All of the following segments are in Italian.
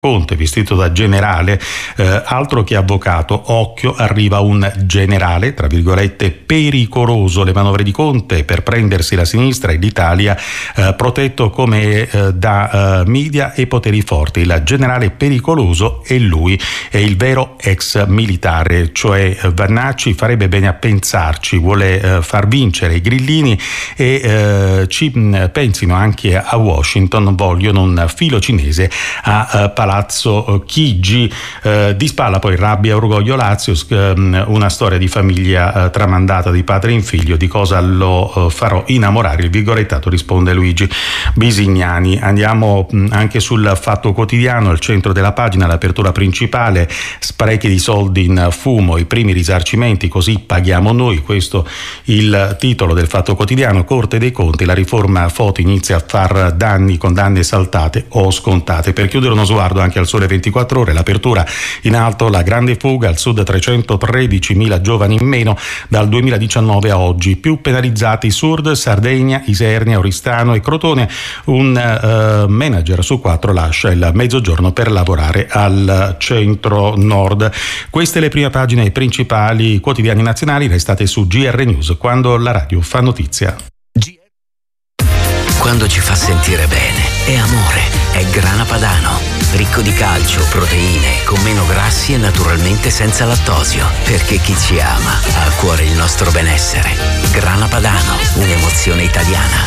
Conte vestito da generale, altro che avvocato, occhio, arriva un generale, tra virgolette, pericoloso. Le manovre di Conte per prendersi la sinistra e l'Italia protetto come da media e poteri forti. Il generale pericoloso è lui, è il vero ex militare, cioè Vannacci farebbe bene a pensarci, vuole far vincere i grillini e ci pensino anche a Washington, vogliono un filo cinese a Palazzo Chigi. Di spalla poi rabbia, orgoglio Lazio, una storia di famiglia tramandata di padre in figlio. Di cosa lo farò innamorare? Il virgolettato, risponde Luigi Bisignani. Andiamo anche sul Fatto Quotidiano, al centro della pagina, l'apertura principale: sprechi di soldi in fumo, i primi risarcimenti, così paghiamo noi. Questo il titolo del Fatto Quotidiano. Corte dei Conti, la riforma Foti inizia a far danni, condanne saltate o scontate. Per chiudere uno sguardo anche al Sole 24 Ore, l'apertura in alto: la grande fuga al sud, 313.000 giovani in meno dal 2019 a oggi, più penalizzati Sud, Sardegna, Isernia, Oristano e Crotone. Un manager su 4 lascia il mezzogiorno per lavorare al centro nord. Queste le prime pagine ai principali quotidiani nazionali. Restate su GR News, quando la radio fa notizia. Quando ci fa sentire bene è amore, è Grana Padano, ricco di calcio, proteine, con meno grassi e naturalmente senza lattosio, perché chi ci ama ha a cuore il nostro benessere. Grana Padano, un'emozione italiana.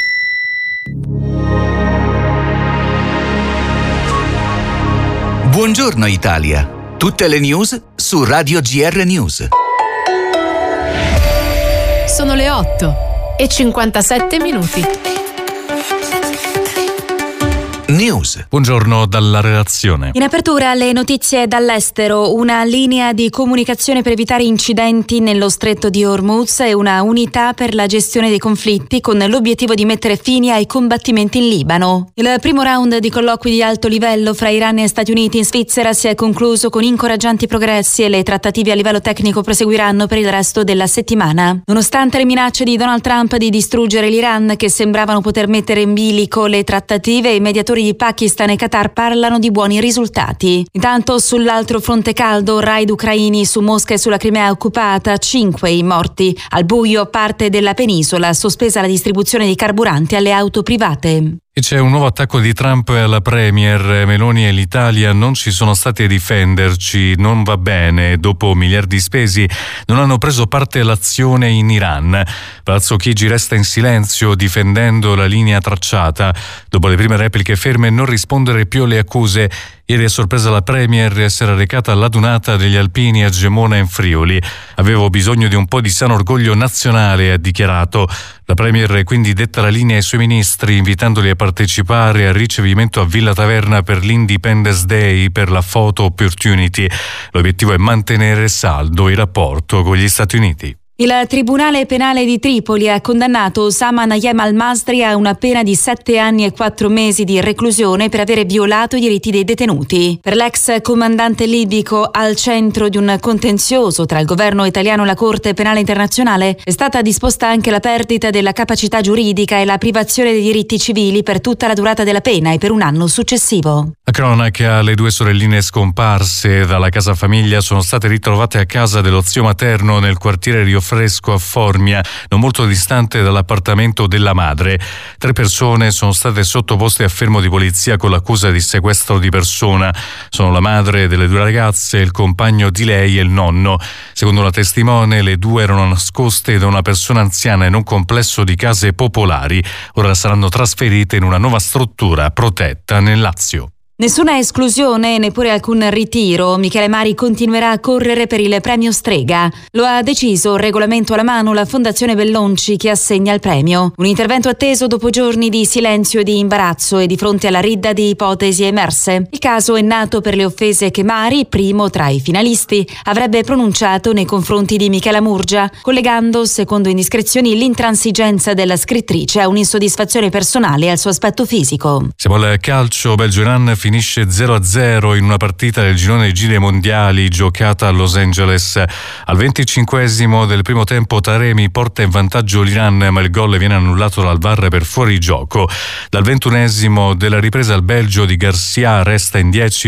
Buongiorno Italia, tutte le news su Radio GR News. Sono le 8:57. News. Buongiorno dalla redazione. In apertura le notizie dall'estero: una linea di comunicazione per evitare incidenti nello stretto di Hormuz e una unità per la gestione dei conflitti, con l'obiettivo di mettere fine ai combattimenti in Libano. Il primo round di colloqui di alto livello fra Iran e Stati Uniti in Svizzera si è concluso con incoraggianti progressi e le trattative a livello tecnico proseguiranno per il resto della settimana. Nonostante le minacce di Donald Trump di distruggere l'Iran, che sembravano poter mettere in bilico le trattative, i mediatori di Pakistan e Qatar parlano di buoni risultati. Intanto sull'altro fronte caldo, raid ucraini su Mosca e sulla Crimea occupata, 5 i morti. Al buio parte della penisola, sospesa la distribuzione di carburanti alle auto private. E c'è un nuovo attacco di Trump alla premier. Meloni e l'Italia non ci sono stati a difenderci, non va bene. Dopo miliardi spesi non hanno preso parte all'azione in Iran. Palazzo Chigi resta in silenzio difendendo la linea tracciata. Dopo le prime repliche ferme, non rispondere più alle accuse. Ieri a sorpresa la premier si era recata all'adunata degli alpini a Gemona in Friuli. Avevo bisogno di un po' di sano orgoglio nazionale, ha dichiarato. La premier quindi detta la linea ai suoi ministri, invitandoli a partecipare al ricevimento a Villa Taverna per l'Independence Day per la Photo Opportunity. L'obiettivo è mantenere saldo il rapporto con gli Stati Uniti. Il Tribunale Penale di Tripoli ha condannato Osama Nayem al-Masri a una pena di 7 anni e 4 mesi di reclusione per avere violato i diritti dei detenuti. Per l'ex comandante libico, al centro di un contenzioso tra il governo italiano e la Corte Penale Internazionale, è stata disposta anche la perdita della capacità giuridica e la privazione dei diritti civili per tutta la durata della pena e per un anno successivo. La cronaca: le 2 sorelline scomparse dalla casa famiglia sono state ritrovate a casa dello zio materno nel quartiere Rio Fresco a Formia, non molto distante dall'appartamento della madre. 3 persone sono state sottoposte a fermo di polizia con l'accusa di sequestro di persona. Sono la madre delle 2 ragazze, il compagno di lei e il nonno. Secondo la testimone, le 2 erano nascoste da una persona anziana in un complesso di case popolari. Ora saranno trasferite in una nuova struttura protetta nel Lazio. Nessuna esclusione, neppure alcun ritiro. Michele Mari continuerà a correre per il premio Strega. Lo ha deciso, regolamento alla mano, la Fondazione Bellonci, che assegna il premio. Un intervento atteso dopo giorni di silenzio e di imbarazzo e di fronte alla ridda di ipotesi emerse. Il caso è nato per le offese che Mari, primo tra i finalisti, avrebbe pronunciato nei confronti di Michela Murgia, collegando, secondo indiscrezioni, l'intransigenza della scrittrice a un'insoddisfazione personale e al suo aspetto fisico. Siamo al calcio. Belgio-Iran finisce 0-0 in una partita del girone G dei mondiali giocata a Los Angeles. Al 25esimo del primo tempo Taremi porta in vantaggio l'Iran, ma il gol viene annullato dal VAR per fuorigioco. Dal 21esimo della ripresa il Belgio di Garcia resta in 10